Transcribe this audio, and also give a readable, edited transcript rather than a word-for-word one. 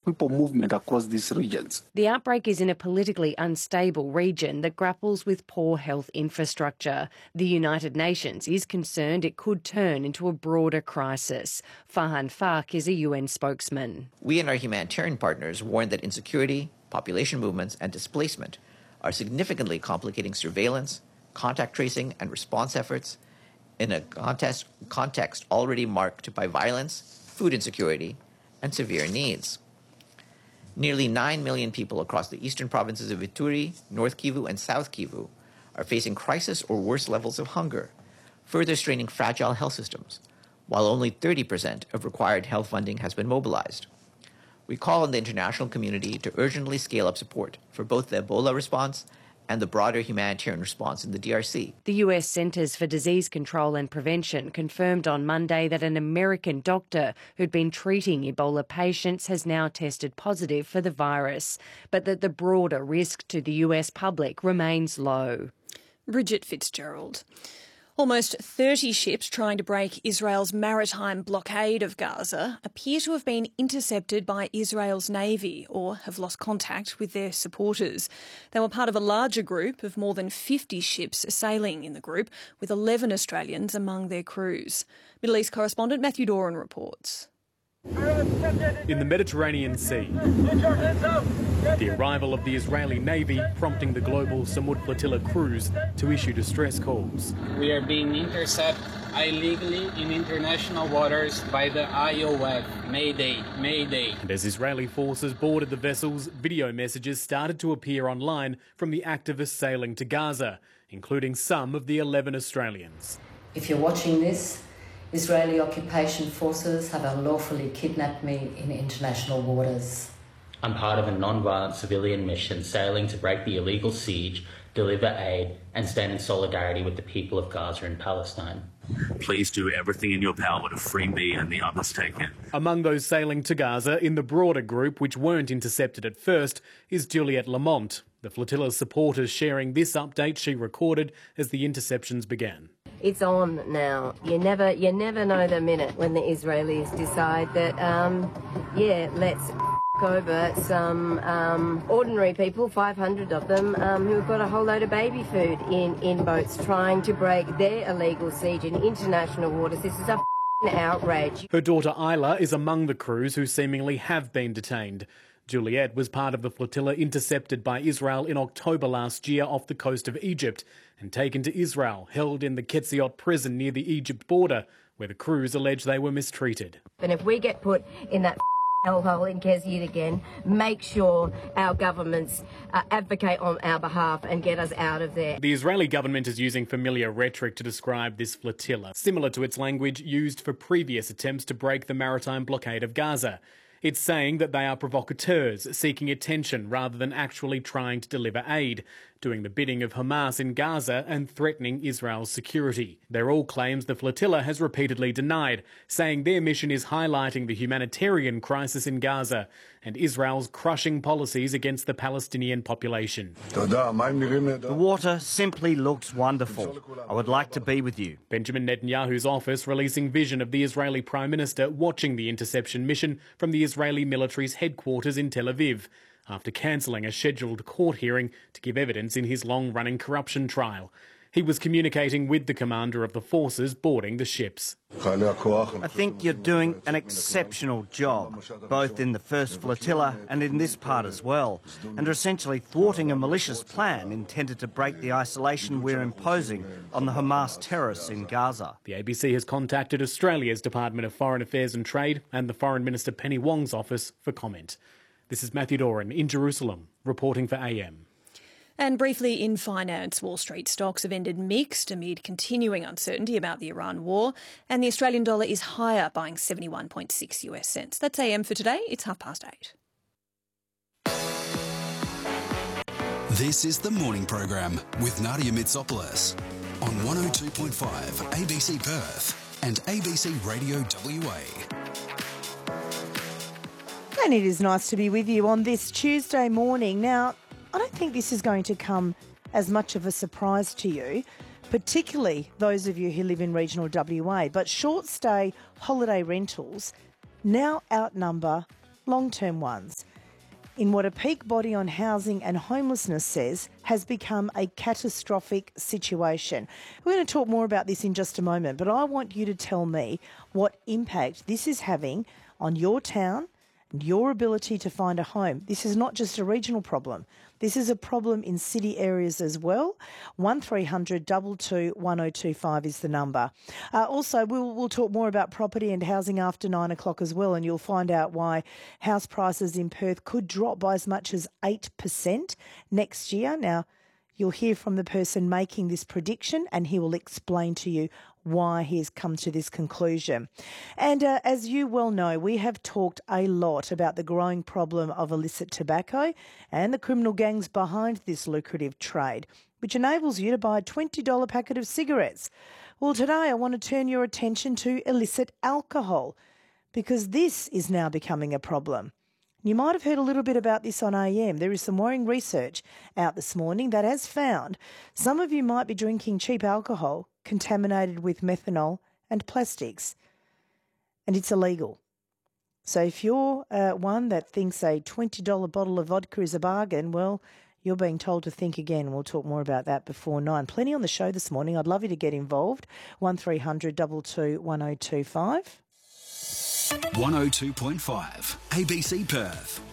people movement across these regions. The outbreak is in a politically unstable region that grapples with poor health infrastructure. The United Nations is concerned it could turn into a broader crisis. Farhan Fark is a UN spokesman. We and our humanitarian partners warn that insecurity, population movements and displacement are significantly complicating surveillance, contact tracing and response efforts in a context already marked by violence, food insecurity, and severe needs. Nearly 9 million people across the eastern provinces of Ituri, North Kivu, and South Kivu are facing crisis or worse levels of hunger, further straining fragile health systems, while only 30% of required health funding has been mobilized. We call on the international community to urgently scale up support for both the Ebola response and the broader humanitarian response in the DRC. The US Centers for Disease Control and Prevention confirmed on Monday that an American doctor who'd been treating Ebola patients has now tested positive for the virus, but that the broader risk to the US public remains low. Bridget Fitzgerald. Almost 30 ships trying to break Israel's maritime blockade of Gaza appear to have been intercepted by Israel's Navy or have lost contact with their supporters. They were part of a larger group of more than 50 ships sailing in the group, with 11 Australians among their crews. Middle East correspondent Matthew Doran reports. In the Mediterranean Sea, the arrival of the Israeli Navy prompting the global Samud Flotilla crews to issue distress calls. We are being intercepted illegally in international waters by the IOF. Mayday, Mayday. And as Israeli forces boarded the vessels, video messages started to appear online from the activists sailing to Gaza, including some of the 11 Australians. If you're watching this, Israeli occupation forces have unlawfully kidnapped me in international waters. I'm part of a non-violent civilian mission sailing to break the illegal siege, deliver aid and stand in solidarity with the people of Gaza and Palestine. Please do everything in your power to free me and the others taken. Among those sailing to Gaza in the broader group, which weren't intercepted at first, is Juliette Lamont, the flotilla's supporters sharing this update she recorded as the interceptions began. It's on now. You never know the minute when the Israelis decide that, let's over some ordinary people, 500 of them, who have got a whole load of baby food in boats trying to break their illegal siege in international waters. This is a outrage. Her daughter Isla is among the crews who seemingly have been detained. Juliette was part of the flotilla intercepted by Israel in October last year off the coast of Egypt and taken to Israel, held in the Ketziot prison near the Egypt border, where the crews allege they were mistreated. And if we get put in that hellhole in Ketziot again, make sure our governments advocate on our behalf and get us out of there. The Israeli government is using familiar rhetoric to describe this flotilla, similar to its language used for previous attempts to break the maritime blockade of Gaza. It's saying that they are provocateurs, seeking attention rather than actually trying to deliver aid, doing the bidding of Hamas in Gaza and threatening Israel's security. They're all claims the flotilla has repeatedly denied, saying their mission is highlighting the humanitarian crisis in Gaza and Israel's crushing policies against the Palestinian population. The water simply looks wonderful. I would like to be with you. Benjamin Netanyahu's office releasing vision of the Israeli Prime Minister watching the interception mission from the Israeli military's headquarters in Tel Aviv, after cancelling a scheduled court hearing to give evidence in his long-running corruption trial. He was communicating with the commander of the forces boarding the ships. I think you're doing an exceptional job, both in the first flotilla and in this part as well, and are essentially thwarting a malicious plan intended to break the isolation we're imposing on the Hamas terrorists in Gaza. The ABC has contacted Australia's Department of Foreign Affairs and Trade and the Foreign Minister Penny Wong's office for comment. This is Matthew Doran in Jerusalem, reporting for AM. And briefly in finance, Wall Street stocks have ended mixed amid continuing uncertainty about the Iran war, and the Australian dollar is higher, buying 71.6 US cents. That's AM for today. It's 8:30. This is the morning program with Nadia Mitsopoulos on 102.5 ABC Perth and ABC Radio WA. And it is nice to be with you on this Tuesday morning. Now, I don't think this is going to come as much of a surprise to you, particularly those of you who live in regional WA, but short-stay holiday rentals now outnumber long-term ones, in what a peak body on housing and homelessness says has become a catastrophic situation. We're going to talk more about this in just a moment, but I want you to tell me what impact this is having on your town and your ability to find a home. This is not just a regional problem. This is a problem in city areas as well. 1300 22 1025 is the number. Also, we'll talk more about property and housing after 9 o'clock as well, and you'll find out why house prices in Perth could drop by as much as 8% next year. Now, you'll hear from the person making this prediction, and he will explain to you why he has come to this conclusion. And as you well know, we have talked a lot about the growing problem of illicit tobacco and the criminal gangs behind this lucrative trade, which enables you to buy a $20 packet of cigarettes. Well, today I want to turn your attention to illicit alcohol, because this is now becoming a problem. You might have heard a little bit about this on AM. There is some worrying research out this morning that has found some of you might be drinking cheap alcohol contaminated with methanol and plastics, and it's illegal. So if you're one that thinks a $20 bottle of vodka is a bargain, well, you're being told to think again. We'll talk more about that before 9. Plenty on the show this morning. I'd love you to get involved. 1300 22 1025. 102.5 ABC Perth.